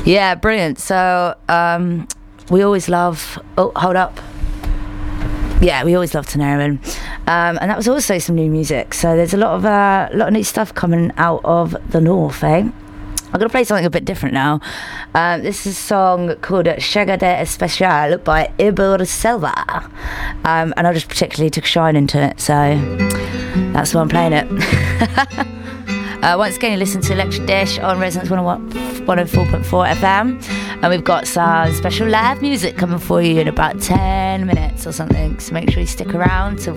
Yeah, brilliant. So we always love. Oh, hold up. Yeah, we always love Tinariwen, and that was also some new music. So there's a lot of new stuff coming out of the north, eh? I'm going to play something a bit different now. This is a song called Chega de Especial by Ibur Selva. And I just particularly took a shine into it, so that's why I'm playing it. Once again, you listen to Electric Dish on Resonance 104.4 FM. And we've got some special live music coming for you in about 10 minutes or something. So make sure you stick around till